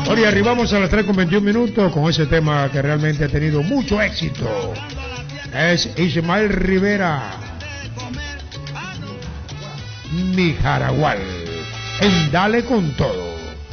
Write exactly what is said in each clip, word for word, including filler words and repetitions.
Hoy arribamos a las tres con veintiún minutos con ese tema que realmente ha tenido mucho éxito. Es Ismael Rivera, Mi Jaragual, en Dale con Todo.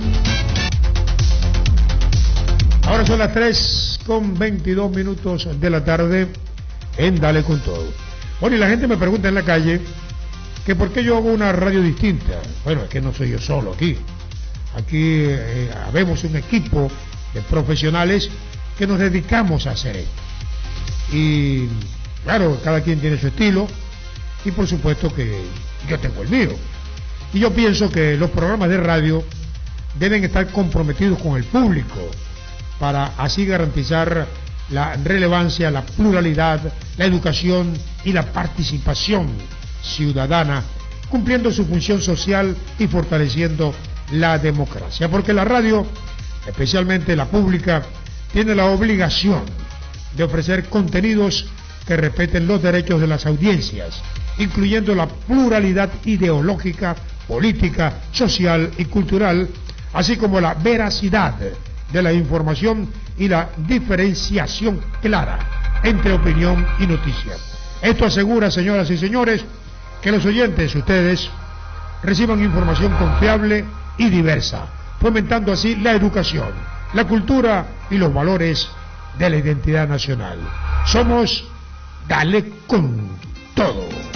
Ahora son las tres con veintidós minutos de la tarde en Dale con Todo. Bueno, y la gente me pregunta en la calle que por qué yo hago una radio distinta. Bueno, es que no soy yo solo aquí. Aquí eh, habemos un equipo de profesionales que nos dedicamos a hacer esto. Y claro, cada quien tiene su estilo y por supuesto que yo tengo el mío. Y yo pienso que los programas de radio deben estar comprometidos con el público para así garantizar la relevancia, la pluralidad, la educación y la participación ciudadana, cumpliendo su función social y fortaleciendo la democracia, porque la radio, especialmente la pública, tiene la obligación de ofrecer contenidos que respeten los derechos de las audiencias, incluyendo la pluralidad ideológica, política, social y cultural, así como la veracidad de la información y la diferenciación clara entre opinión y noticia. Esto asegura, señoras y señores, que los oyentes, ustedes, reciban información confiable y diversa, fomentando así la educación, la cultura y los valores de la identidad nacional. Somos Dale con Todo.